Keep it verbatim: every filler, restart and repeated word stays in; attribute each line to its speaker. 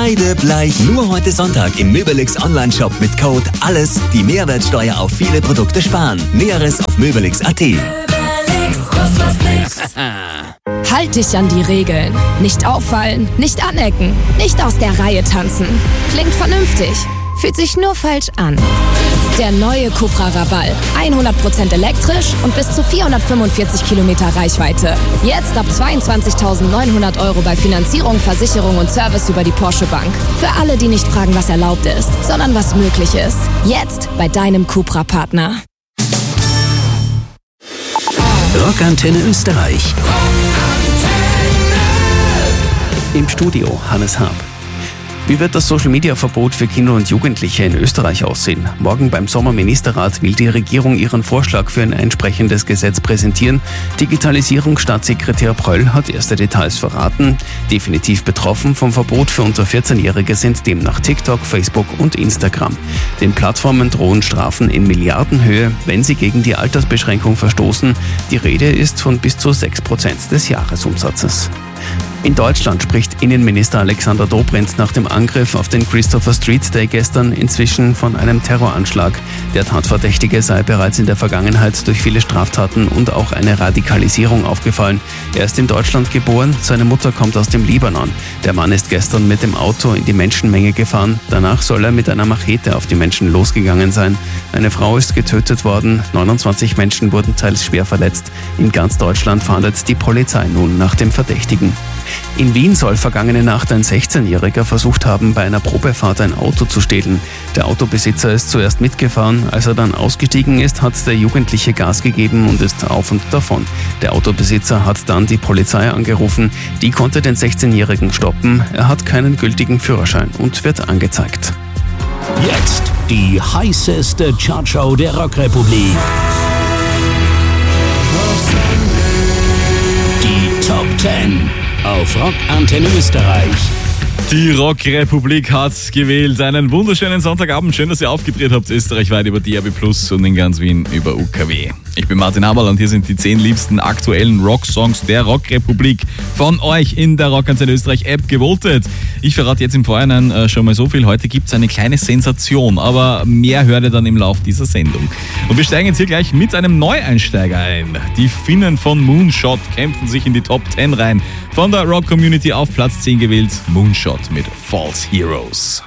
Speaker 1: Kreidebleich. Nur heute Sonntag im Möbelix Online-Shop mit Code ALLES die Mehrwertsteuer auf viele Produkte sparen. Näheres auf möbelix punkt at.
Speaker 2: Möbelix, kostet nix.
Speaker 3: Halt dich an die Regeln. Nicht auffallen, nicht anecken, nicht aus der Reihe tanzen. Klingt vernünftig, fühlt sich nur falsch an. Der neue Cupra Raval. hundert Prozent elektrisch und bis zu vierhundertfünfundvierzig Kilometer Reichweite. Jetzt ab zweiundzwanzigtausendneunhundert Euro bei Finanzierung, Versicherung und Service über die Porsche Bank. Für alle, die nicht fragen, was erlaubt ist, sondern was möglich ist. Jetzt bei deinem Cupra-Partner.
Speaker 4: Rockantenne Österreich. Im Studio Hannes Haab. Wie wird das Social-Media-Verbot für Kinder und Jugendliche in Österreich aussehen? Morgen beim Sommerministerrat will die Regierung ihren Vorschlag für ein entsprechendes Gesetz präsentieren. Digitalisierungsstaatssekretär Pröll hat erste Details verraten. Definitiv betroffen vom Verbot für unter vierzehnjährige sind demnach TikTok, Facebook und Instagram. Den Plattformen drohen Strafen in Milliardenhöhe, wenn sie gegen die Altersbeschränkung verstoßen. Die Rede ist von bis zu sechs Prozent des Jahresumsatzes. In Deutschland spricht Innenminister Alexander Dobrindt nach dem Angriff auf den Christopher Street Day gestern inzwischen von einem Terroranschlag. Der Tatverdächtige sei bereits in der Vergangenheit durch viele Straftaten und auch eine Radikalisierung aufgefallen. Er ist in Deutschland geboren, seine Mutter kommt aus dem Libanon. Der Mann ist gestern mit dem Auto in die Menschenmenge gefahren. Danach soll er mit einer Machete auf die Menschen losgegangen sein. Eine Frau ist getötet worden, neunundzwanzig Menschen wurden teils schwer verletzt. In ganz Deutschland fahndet die Polizei nun nach dem Verdächtigen. In Wien soll vergangene Nacht ein sechzehnjähriger versucht haben, bei einer Probefahrt ein Auto zu stehlen. Der Autobesitzer ist zuerst mitgefahren. Als er dann ausgestiegen ist, hat der Jugendliche Gas gegeben und ist auf und davon. Der Autobesitzer hat dann die Polizei angerufen. Die konnte den sechzehnjährigen stoppen. Er hat keinen gültigen Führerschein und wird angezeigt.
Speaker 5: Jetzt die heißeste Chartshow der Rockrepublik. Die Top zehn auf Rockantenne Österreich.
Speaker 6: Die Rockrepublik hat gewählt. Einen wunderschönen Sonntagabend. Schön, dass ihr aufgedreht habt, österreichweit über D A B Plus und in ganz Wien über U K W. Ich bin Martin Haberl und hier sind die zehn liebsten aktuellen Rocksongs der Rockrepublik von euch in der Rockantenne Österreich App gewotet. Ich verrate jetzt im Vorhinein äh, schon mal so viel. Heute gibt es eine kleine Sensation, aber mehr hört ihr dann im Lauf dieser Sendung. Und wir steigen jetzt hier gleich mit einem Neueinsteiger ein. Die Finnen von Moonshot kämpfen sich in die Top zehn rein. Von der Rock-Community auf Platz zehn gewählt, Moonshot mit False Heroes.